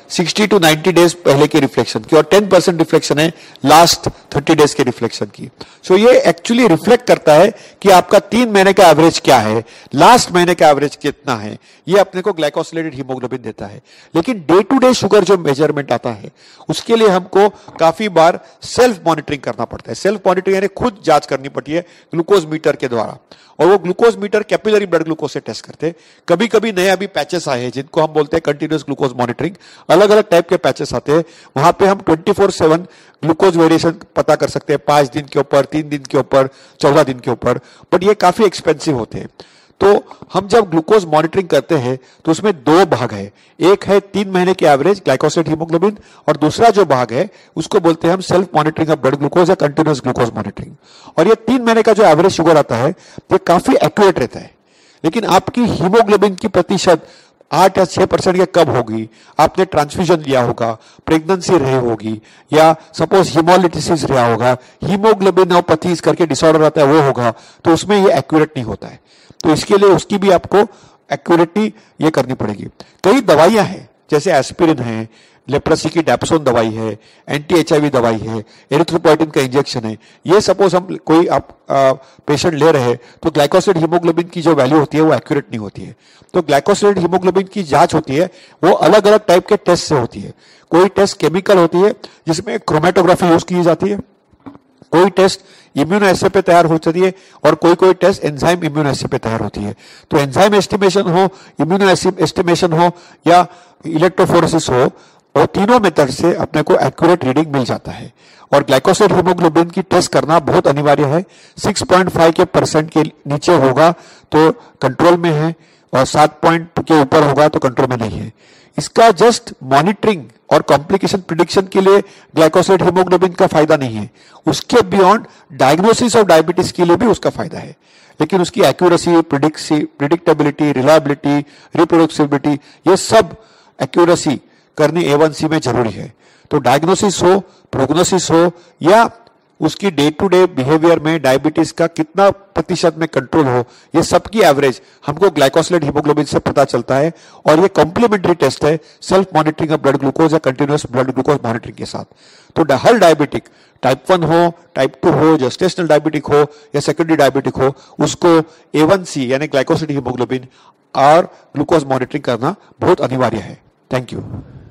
60 to 90 days पहले के reflection की, और 10% रिफ्लेक्शन है लास्ट 30 डेज के रिफ्लेक्शन की। सो ये एक्चुअली रिफ्लेक्ट करता है कि आपका 3 महीने का एवरेज क्या है, लास्ट महीने का एवरेज कितना है, ये अपने को ग्लाइकोसिलेटेड हीमोग्लोबिन देता है। लेकिन डे टू डे शुगर जो मेजरमेंट आता है उसके लिए हमको काफी बार सेल्फ मॉनिटरिंग करना पड़ता है। सेल्फ मॉनिटरिंग यानी खुद जांच करनी पड़ती है ग्लूकोज मीटर के द्वारा, और वो glucose metre capillary blood glucose से टेस्ट करते हैं। कभी कभी नए अभी पैचेस आए हैं जिनको हम बोलते हैं कंटिन्यूअस ग्लूकोज मॉनिटरिंग, अलग अलग टाइप के पैचेस आते हैं, वहां पे हम 24/7 ग्लूकोज वेरिएशन पता कर सकते हैं, 5 दिन के ऊपर, 3 दिन के ऊपर, 14 दिन के ऊपर, बट ये काफी एक्सपेंसिव होते हैं। तो हम जब ग्लूकोज मॉनिटरिंग करते हैं तो उसमें 2 भाग है, एक है 3 महीने के एवरेज ग्लाइकोसाइलेटेड हीमोग्लोबिन, और दूसरा जो भाग है उसको बोलते हैं हम self monitoring of blood glucose या कंटिन्यूअस ग्लूकोज मॉनिटरिंग। और ये 3 महीने का जो एवरेज शुगर आता है ये काफी एक्यूरेट रहता है, लेकिन आपकी हीमोग्लोबिन की प्रतिशत 8 या 6% के कब होगी, आपने ट्रांसफ्यूजन लिया होगा, प्रेगनेंसी रही होगी, या सपोज हीमोलिटिसिस रहा होगा, हीमोग्लोबिनोपैथीज करके डिसऑर्डर आता है वो होगा, तो उसमें ये एक्यूरेट नहीं होता है। तो इसके लिए उसकी भी आपको एक्यूरेटी ये करनी पड़ेगी। कई दवाइयां हैं जैसे एस्पिरिन है, लेप्रोसी की डैप्सोन दवाई है, एंटी HIV दवाई है, एरिथ्रोपोइटिन का इंजेक्शन है, ये सपोज हम कोई आप पेशेंट ले रहे हैं तो ग्लाइकोसाइलेटेड हीमोग्लोबिन की जो वैल्यू होती है वो एक्यूरेट नहीं होती है। तो ग्लाइकोसाइलेटेड हीमोग्लोबिन की जांच होती है वो अलग अलग टाइप के टेस्ट से होती है। कोई टेस्ट केमिकल होती है जिसमें क्रोमेटोग्राफी यूज की जाती है, कोई टेस्ट इम्यूनो एस्से पे तैयार हो जाती है, और कोई टेस्ट एंजाइम इम्यूनो एस्से पे तैयार होती है। तो एंजाइम एस्टिमेशन हो, इम्यूनो एस्टिमेशन हो या इलेक्ट्रोफोरेसिस हो, और तीनों मेथड से अपने को एक्यूरेट रीडिंग मिल जाता है। और ग्लाइकोसाइलेटेड हीमोग्लोबिन की टेस्ट करना बहुत अनिवार्य है। 6.5% के नीचे होगा तो कंट्रोल में है, और 7 के ऊपर होगा तो कंट्रोल में नहीं है। इसका जस्ट मॉनिटरिंग और कॉम्प्लिकेशन प्रिडिक्शन के लिए ग्लाइकोसाइलेटेड हीमोग्लोबिन का फायदा नहीं है, उसके बियॉन्ड डायग्नोसिस ऑफ डायबिटीज के लिए भी उसका फायदा है। लेकिन उसकी एक्यूरेसी, प्रिडिक्टेबिलिटी, रिलायबिलिटी, रिप्रोड्यूसिबिलिटी, ये सब एक्यूरेसी करनी A1C में जरूरी है। तो डायग्नोसिस हो, प्रोग्नोसिस हो, या उसकी डे टू डे बिहेवियर में डायबिटीज का कितना प्रतिशत में कंट्रोल हो, ये सबकी एवरेज हमको ग्लाइकोसाइलेटेड हीमोग्लोबिन से पता चलता है। और ये कॉम्प्लीमेंट्री टेस्ट है self monitoring of blood glucose या कंटिन्यूअस ब्लड ग्लूकोज मॉनिटरिंग के साथ। तो हर डायबिटिक, टाइप 1 हो, टाइप 2 हो, जेस्टेशनल डायबिटिक हो या सेकेंडरी डायबिटिक हो, उसको A1C यानी ग्लाइकोसाइलेटेड हीमोग्लोबिन और ग्लूकोज मॉनिटरिंग करना बहुत अनिवार्य है। Thank you.